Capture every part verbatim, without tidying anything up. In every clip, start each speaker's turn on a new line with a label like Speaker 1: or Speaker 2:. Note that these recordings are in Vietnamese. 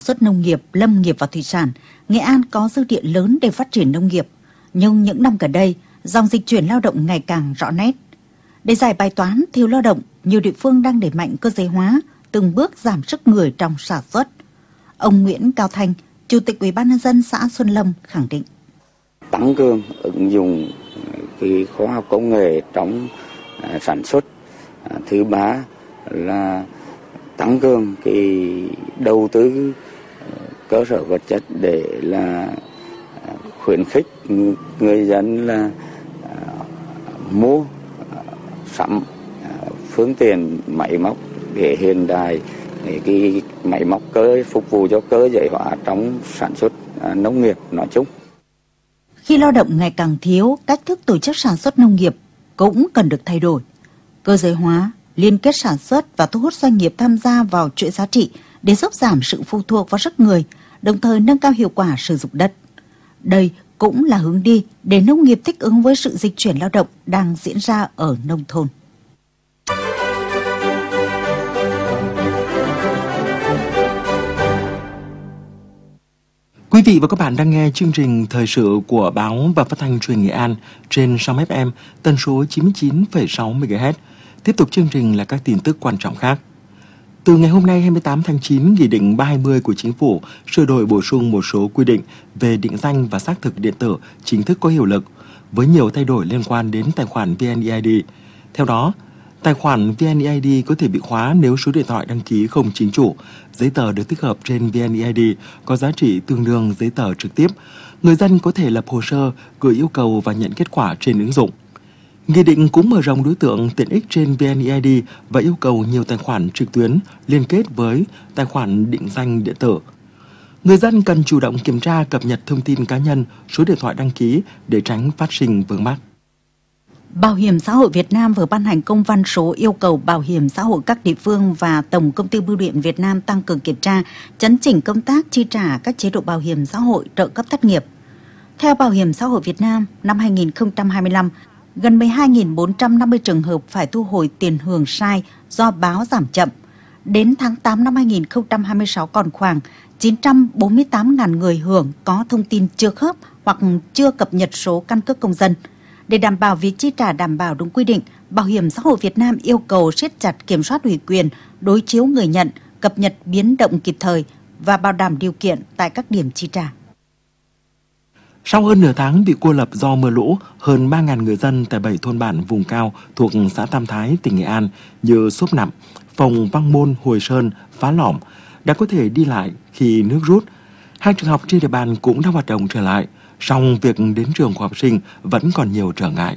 Speaker 1: Xuất nông nghiệp, lâm nghiệp và thủy sản, Nghệ An có dư địa lớn để phát triển nông nghiệp. Nhưng những năm gần đây, dòng dịch chuyển lao động ngày càng rõ nét. Để giải bài toán thiếu lao động, nhiều địa phương đang đẩy mạnh cơ giới hóa, từng bước giảm sức người trong sản xuất. Ông Nguyễn Cao Thanh, Chủ tịch Ủy ban nhân dân xã Xuân Lâm khẳng định:
Speaker 2: tăng cường ứng dụng cái khoa học công nghệ trong sản xuất. Thứ ba là tăng cường cái đầu tư cơ sở vật chất để là khuyến khích người dân là mua sắm phương tiện máy móc để hiện đại, cái máy móc cơ phục vụ cho cơ giới hóa trong sản xuất nông nghiệp nói chung.
Speaker 1: Khi lao động ngày càng thiếu, cách thức tổ chức sản xuất nông nghiệp cũng cần được thay đổi. Cơ giới hóa, liên kết sản xuất và thu hút doanh nghiệp tham gia vào chuỗi giá trị để giúp giảm sự phụ thuộc vào sức người, đồng thời nâng cao hiệu quả sử dụng đất. Đây cũng là hướng đi để nông nghiệp thích ứng với sự dịch chuyển lao động đang diễn ra ở nông thôn.
Speaker 3: Quý vị và các bạn đang nghe chương trình thời sự của Báo và Phát thanh Truyền hình Nghệ An trên sóng ép em tần số chín mươi chín phẩy sáu mê ga héc. Tiếp tục chương trình là các tin tức quan trọng khác. Từ ngày hôm nay hai mươi tám tháng chín, Nghị định ba trăm hai mươi của Chính phủ sửa đổi bổ sung một số quy định về định danh và xác thực điện tử chính thức có hiệu lực, với nhiều thay đổi liên quan đến tài khoản vê en e i đê. Theo đó, tài khoản vê en e i đê có thể bị khóa nếu số điện thoại đăng ký không chính chủ, giấy tờ được tích hợp trên vê en e i đê có giá trị tương đương giấy tờ trực tiếp. Người dân có thể lập hồ sơ, gửi yêu cầu và nhận kết quả trên ứng dụng. Nghị định cũng mở rộng đối tượng tiện ích trên vê en e i đê và yêu cầu nhiều tài khoản trực tuyến liên kết với tài khoản định danh điện tử. Người dân cần chủ động kiểm tra cập nhật thông tin cá nhân, số điện thoại đăng ký để tránh phát sinh vướng mắc.
Speaker 1: Bảo hiểm xã hội Việt Nam vừa ban hành công văn số yêu cầu Bảo hiểm xã hội các địa phương và Tổng công ty Bưu điện Việt Nam tăng cường kiểm tra, chấn chỉnh công tác chi trả các chế độ bảo hiểm xã hội, trợ cấp thất nghiệp. Theo Bảo hiểm xã hội Việt Nam, năm hai nghìn không trăm hai mươi lăm, gần mười hai nghìn bốn trăm năm mươi trường hợp phải thu hồi tiền hưởng sai do báo giảm chậm. Đến tháng tám năm hai nghìn không trăm hai mươi sáu còn khoảng chín trăm bốn mươi tám nghìn người hưởng có thông tin chưa khớp hoặc chưa cập nhật số căn cước công dân. Để đảm bảo việc chi trả đảm bảo đúng quy định, Bảo hiểm xã hội Việt Nam yêu cầu siết chặt kiểm soát ủy quyền, đối chiếu người nhận, cập nhật biến động kịp thời và bảo đảm điều kiện tại các điểm chi trả.
Speaker 3: Sau hơn nửa tháng bị cô lập do mưa lũ, hơn ba nghìn người dân tại bảy thôn bản vùng cao thuộc xã Tam Thái, tỉnh Nghệ An như Xốp Nặm, Phòng Văn Môn, Hồi Sơn, Phá Lỏm đã có thể đi lại khi nước rút. Hai trường học trên địa bàn cũng đã hoạt động trở lại, song việc đến trường của học sinh vẫn còn nhiều trở ngại.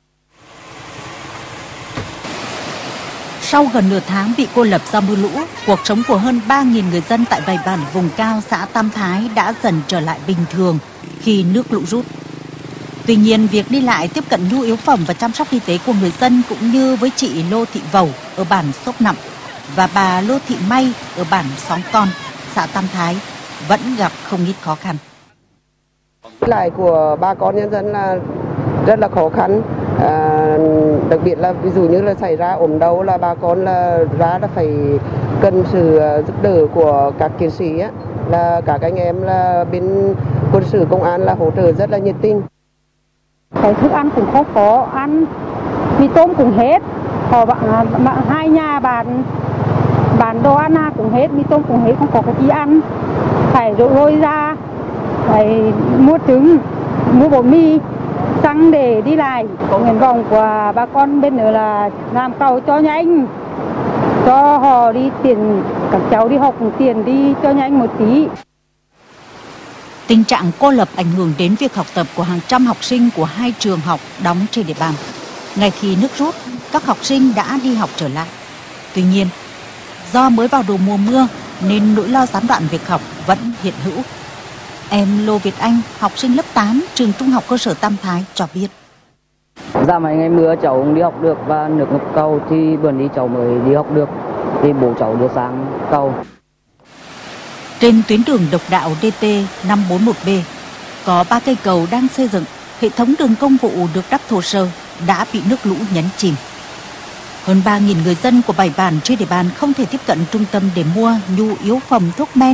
Speaker 1: Sau gần nửa tháng bị cô lập do mưa lũ, cuộc sống của hơn ba nghìn người dân tại bảy bản vùng cao xã Tam Thái đã dần trở lại bình thường khi nước lũ rút. Tuy nhiên, việc đi lại tiếp cận nhu yếu phẩm và chăm sóc y tế của người dân cũng như với chị Lô Thị Vẩu ở bản Xốp Nặm và bà Lô Thị May ở bản Xóm Con, xã Tam Thái vẫn gặp không ít khó khăn.
Speaker 4: Đi lại của bà con nhân dân là rất là khó khăn, à, đặc biệt là ví dụ như là xảy ra ốm đau là bà con là ra là phải cần sự giúp đỡ của các chiến sĩ á, là các anh em là bên quân sự công an là hỗ trợ rất là nhiệt tình.
Speaker 5: Cái thức ăn cũng không có ăn, mì tôm cũng hết, họ bạn hai nhà bạn bạn đồ ăn cũng hết, mì tôm cũng hết, không có cái gì ăn, phải rồi lôi ra, phải mua trứng, mua bột mì, xăng để đi lại. Có nguyện vọng của bà con bên nữa là làm cầu cho nhanh, cho họ đi tiền, các cháu đi học tiền đi cho nhanh một tí.
Speaker 1: Tình trạng cô lập ảnh hưởng đến việc học tập của hàng trăm học sinh của hai trường học đóng trên địa bàn. Ngay khi nước rút, các học sinh đã đi học trở lại. Tuy nhiên, do mới vào đầu mùa mưa nên nỗi lo gián đoạn việc học vẫn hiện hữu. Em Lô Việt Anh, học sinh lớp tám, trường trung học cơ sở Tam Thái cho biết.
Speaker 6: Dạ mấy ngày mưa cháu không đi học được và nước ngập cầu thì bữa đi cháu mới đi học được, thì bố cháu đưa sang cầu.
Speaker 1: Trên tuyến đường độc đạo D T năm bốn một B, có ba cây cầu đang xây dựng, hệ thống đường công vụ được đắp thô sơ đã bị nước lũ nhấn chìm. Hơn ba nghìn người dân của bảy bản trên địa bàn không thể tiếp cận trung tâm để mua nhu yếu phẩm, thuốc men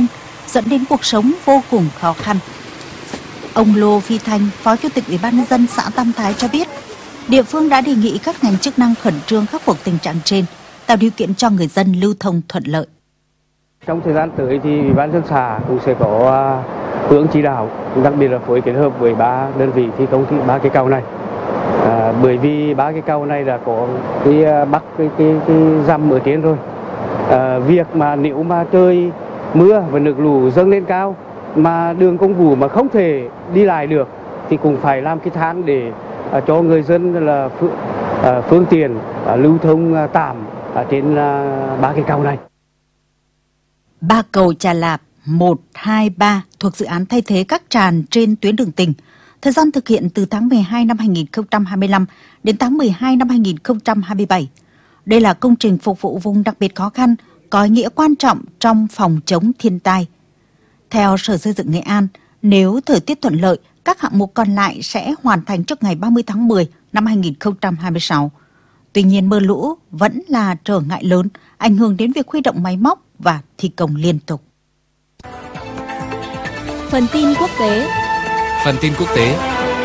Speaker 1: dẫn đến cuộc sống vô cùng khó khăn. Ông Lô Phi Thanh, Phó Chủ tịch Ủy ban nhân dân xã Tam Thái cho biết, địa phương đã đề nghị các ngành chức năng khẩn trương khắc phục tình trạng trên, tạo điều kiện cho người dân lưu thông thuận lợi.
Speaker 7: Trong thời gian tới thì Ủy ban nhân dân xã cũng sẽ có hướng chỉ đạo, đặc biệt là phối kết hợp với ba đơn vị thi công thì ba cái cầu này. À, bởi vì ba cái cầu này đã có cái bắc cái cái cái dăm ở trên rồi. À, việc mà nếu mà trời mưa và nước lũ dâng lên cao mà đường công vụ mà không thể đi lại được thì cũng phải làm cái thang để à, cho người dân là phương, à, phương tiện à, lưu thông à, tạm à, trên à, ba cái cầu này.
Speaker 1: Ba cầu Trà Lạp một, hai, ba thuộc dự án thay thế các tràn trên tuyến đường tỉnh. Thời gian thực hiện từ tháng mười hai năm hai nghìn không trăm hai mươi lăm đến tháng mười hai năm hai nghìn không trăm hai mươi bảy. Đây là công trình phục vụ vùng đặc biệt khó khăn, có ý nghĩa quan trọng trong phòng chống thiên tai. Theo Sở Xây dựng Nghệ An, nếu thời tiết thuận lợi, các hạng mục còn lại sẽ hoàn thành trước ngày ba mươi tháng mười năm hai nghìn không trăm hai mươi sáu. Tuy nhiên mưa lũ vẫn là trở ngại lớn, ảnh hưởng đến việc huy động máy móc và thi công liên tục.
Speaker 8: Phần tin quốc tế.
Speaker 9: Phần tin quốc tế.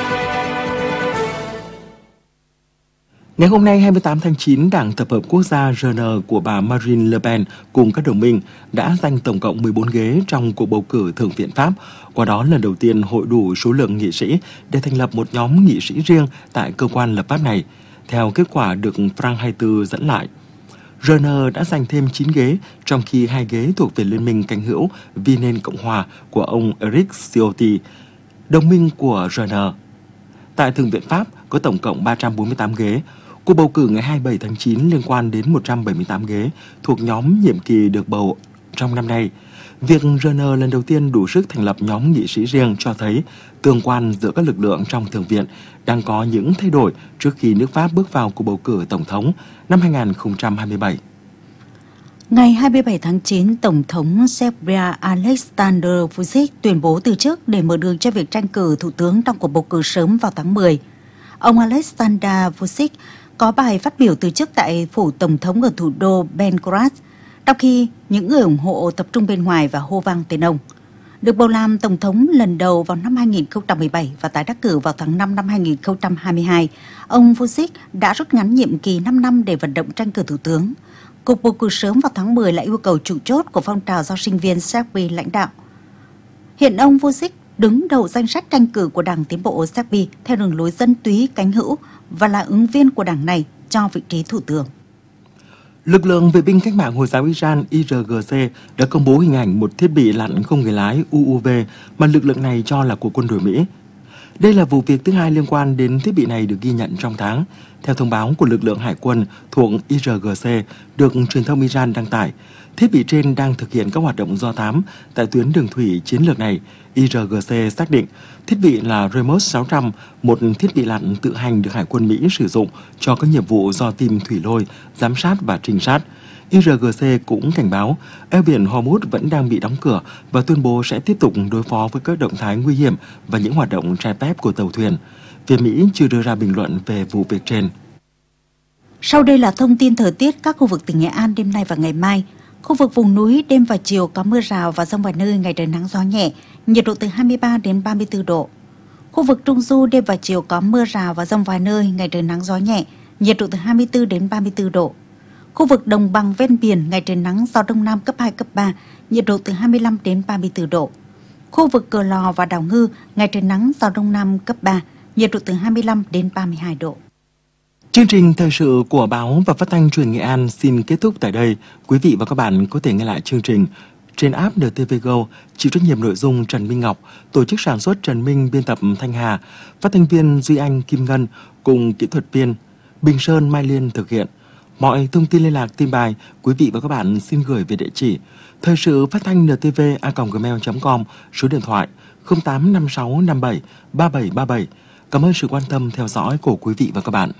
Speaker 3: Ngày hôm nay hai mươi tám tháng chín, Đảng Tập hợp Quốc gia R N của bà Marine Le Pen cùng các đồng minh đã giành tổng cộng mười bốn ghế trong cuộc bầu cử Thượng viện Pháp. Qua đó lần đầu tiên hội đủ số lượng nghị sĩ để thành lập một nhóm nghị sĩ riêng tại cơ quan lập pháp này, theo kết quả được France hai mươi tư dẫn lại. R N đã giành thêm chín ghế, trong khi hai ghế thuộc về Liên minh cánh hữu vì nền Cộng hòa của ông Eric Ciotti, đồng minh của R N. Tại Thượng viện Pháp có tổng cộng ba trăm bốn mươi tám ghế. Cuộc bầu cử ngày hai mươi bảy tháng chín liên quan đến một trăm bảy mươi tám ghế thuộc nhóm nhiệm kỳ được bầu trong năm nay. Việc R N lần đầu tiên đủ sức thành lập nhóm nghị sĩ riêng cho thấy tương quan giữa các lực lượng trong Thượng viện đang có những thay đổi trước khi nước Pháp bước vào cuộc bầu cử tổng thống năm hai nghìn không trăm hai mươi bảy.
Speaker 1: Ngày hai mươi bảy tháng chín, Tổng thống Serbia Aleksandar Vučić tuyên bố từ chức để mở đường cho việc tranh cử thủ tướng trong cuộc bầu cử sớm vào tháng mười. Ông Aleksandar Vučić có bài phát biểu từ chức tại phủ Tổng thống ở thủ đô Belgrade, trong khi những người ủng hộ tập trung bên ngoài và hô vang tên ông. Được bầu làm Tổng thống lần đầu vào năm hai nghìn không trăm mười bảy và tái đắc cử vào tháng năm năm hai nghìn không trăm hai mươi hai, ông Vučić đã rút ngắn nhiệm kỳ năm năm để vận động tranh cử thủ tướng. Cuộc bầu cử sớm vào tháng mười là yêu cầu chủ chốt của phong trào do sinh viên Serbia lãnh đạo. Hiện ông Vučić đứng đầu danh sách tranh cử của Đảng Tiến bộ Serbia theo đường lối dân túy cánh hữu và là ứng viên của đảng này cho vị trí thủ tướng.
Speaker 3: Lực lượng vệ binh cách mạng Hồi giáo Iran I R G C đã công bố hình ảnh một thiết bị lặn không người lái U U V mà lực lượng này cho là của quân đội Mỹ. Đây là vụ việc thứ hai liên quan đến thiết bị này được ghi nhận trong tháng. Theo thông báo của lực lượng hải quân thuộc I R G C được truyền thông Iran đăng tải, thiết bị trên đang thực hiện các hoạt động do thám tại tuyến đường thủy chiến lược này. I R G C xác định thiết bị là Remote sáu trăm, một thiết bị lặn tự hành được Hải quân Mỹ sử dụng cho các nhiệm vụ do tìm thủy lôi, giám sát và trinh sát. I R G C cũng cảnh báo eo biển Hormuz vẫn đang bị đóng cửa và tuyên bố sẽ tiếp tục đối phó với các động thái nguy hiểm và những hoạt động trái phép của tàu thuyền. Phía Mỹ chưa đưa ra bình luận về vụ việc trên.
Speaker 1: Sau đây là thông tin thời tiết các khu vực tỉnh Nghệ An đêm nay và ngày mai. Khu vực vùng núi đêm và chiều có mưa rào và dông vài nơi, ngày trời nắng gió nhẹ, nhiệt độ từ hai mươi ba đến ba mươi tư độ. Khu vực Trung Du đêm và chiều có mưa rào và dông vài nơi, ngày trời nắng gió nhẹ, nhiệt độ từ hai mươi tư đến ba mươi tư độ. Khu vực đồng bằng ven biển ngày trời nắng, gió đông nam cấp hai cấp ba, nhiệt độ từ hai mươi lăm đến ba mươi tư độ. Khu vực Cửa Lò và Đảo Ngư ngày trời nắng, gió đông nam cấp ba, nhiệt độ từ hai mươi lăm đến ba mươi hai độ.
Speaker 3: Chương trình thời sự của Báo và Phát thanh Truyền Nghệ An xin kết thúc tại đây. Quý vị và các bạn có thể nghe lại chương trình trên app N T V Go, chịu trách nhiệm nội dung Trần Minh Ngọc, tổ chức sản xuất Trần Minh, biên tập Thanh Hà, phát thanh viên Duy Anh, Kim Ngân cùng kỹ thuật viên Bình Sơn, Mai Liên thực hiện. Mọi thông tin liên lạc, tin bài, quý vị và các bạn xin gửi về địa chỉ thời sự phát thanh N T V a còng gmail chấm com, số điện thoại không tám năm sáu năm bảy ba bảy ba bảy. Cảm ơn sự quan tâm theo dõi của quý vị và các bạn.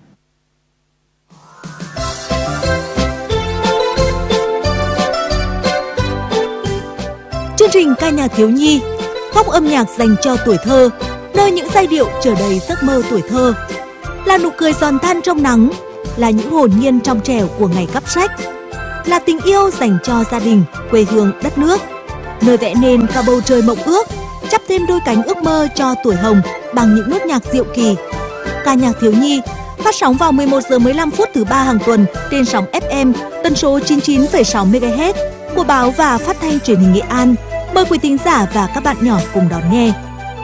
Speaker 8: Chương trình ca nhạc thiếu nhi, góc âm nhạc dành cho tuổi thơ, nơi những giai điệu chở đầy giấc mơ tuổi thơ, là nụ cười giòn tan trong nắng, là những hồn nhiên trong trẻo của ngày cắp sách, là tình yêu dành cho gia đình, quê hương, đất nước. nơi vẽ nên cả bầu trời mộng ước, chắp thêm đôi cánh ước mơ cho tuổi hồng bằng những nốt nhạc diệu kỳ. Ca nhạc thiếu nhi phát sóng vào mười một giờ mười lăm phút thứ ba hàng tuần trên sóng ép em tần số chín mươi chín phẩy sáu mê ga héc của báo và phát thanh truyền hình Nghệ An. Mời quý thính giả và các bạn nhỏ cùng đón nghe.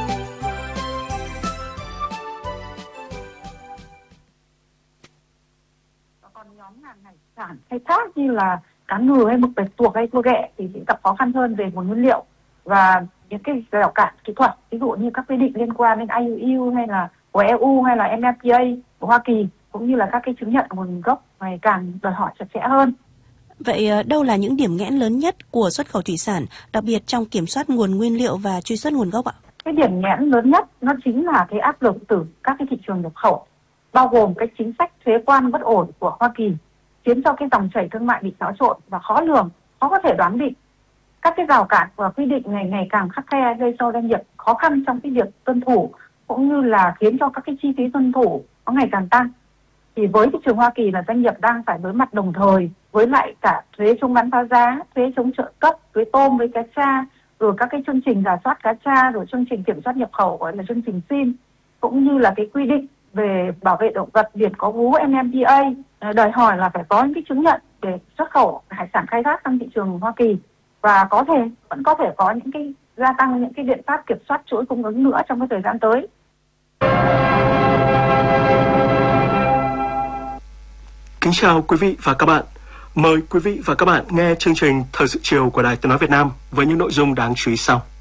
Speaker 10: Còn nhóm ngành hải sản khai thác như là cá ngừ hay mực bạch tuộc hay cua ghẹ thì sẽ gặp khó khăn hơn về nguồn nguyên liệu và những cái rào cản kỹ thuật, ví dụ như các quy định liên quan đến i u u hay là của e u hay là em ép pê a của Hoa Kỳ, cũng như là các cái chứng nhận nguồn gốc ngày càng đòi hỏi chặt chẽ hơn.
Speaker 11: Vậy đâu là những điểm nghẽn lớn nhất của xuất khẩu thủy sản, đặc biệt trong kiểm soát nguồn nguyên liệu và truy xuất nguồn gốc ạ?
Speaker 10: Cái điểm nghẽn lớn nhất nó chính là cái áp lực từ các cái thị trường nhập khẩu, bao gồm cái chính sách thuế quan bất ổn của Hoa Kỳ, khiến cho cái dòng chảy thương mại bị xáo trộn và khó lường, khó có thể đoán định. Các cái rào cản và quy định này ngày càng khắt khe, gây cho doanh nghiệp khó khăn trong cái việc tuân thủ, cũng như là khiến cho các cái chi phí tuân thủ nó ngày càng tăng. Thì với thị trường Hoa Kỳ là doanh nghiệp đang phải đối mặt đồng thời với lại cả thuế chống bán phá giá, thuế chống trợ cấp, thuế tôm với cá tra, rồi các cái chương trình rà soát cá tra, rồi chương trình kiểm soát nhập khẩu gọi là chương trình sim, cũng như là cái quy định về bảo vệ động vật biển có vú em em pê a, đòi hỏi là phải có những cái chứng nhận để xuất khẩu hải sản khai thác sang thị trường Hoa Kỳ, và có thể vẫn có thể có những cái gia tăng những cái biện pháp kiểm soát chuỗi cung ứng nữa trong cái thời gian tới.
Speaker 12: Kính chào quý vị và các bạn. Mời quý vị và các bạn nghe chương trình Thời sự chiều của Đài Tiếng nói Việt Nam với những nội dung đáng chú ý sau.